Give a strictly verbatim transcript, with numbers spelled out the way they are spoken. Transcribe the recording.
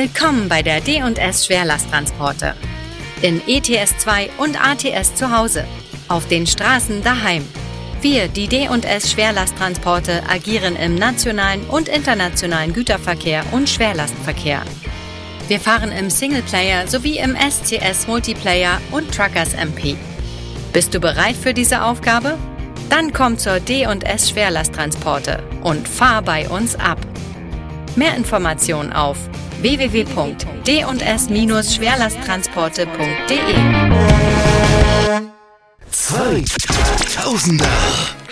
Willkommen bei der D und S Schwerlasttransporte. In E T S zwei und A T S zu Hause. Auf den Straßen daheim. Wir, die D und S Schwerlasttransporte, agieren im nationalen und internationalen Güterverkehr und Schwerlastverkehr. Wir fahren im Singleplayer sowie im S C S Multiplayer und Truckers M P. Bist du bereit für diese Aufgabe? Dann komm zur D und S Schwerlasttransporte und fahr bei uns ab. Mehr Informationen auf w w w punkt d und s schwerlasttransporte punkt d e. zweitausender